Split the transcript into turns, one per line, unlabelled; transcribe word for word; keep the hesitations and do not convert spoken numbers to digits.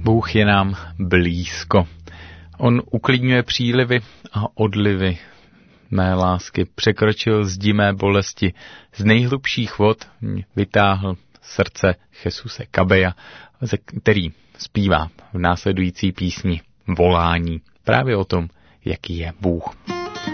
Bůh je nám blízko. On uklidňuje přílivy a odlivy mé lásky. Překročil zdi mé bolesti. Z nejhlubších vod vytáhl srdce Jesuse Cabeya, který zpívá v následující písni Volání. Právě o tom, jaký je Bůh.